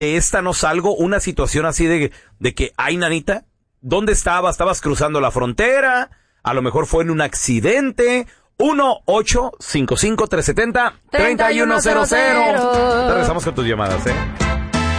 de esta no salgo, una situación así de que, ay, nanita, ¿dónde estabas? ¿Estabas cruzando la frontera? A lo mejor fue en un accidente. 1-855-370-3100. Te regresamos con tus llamadas,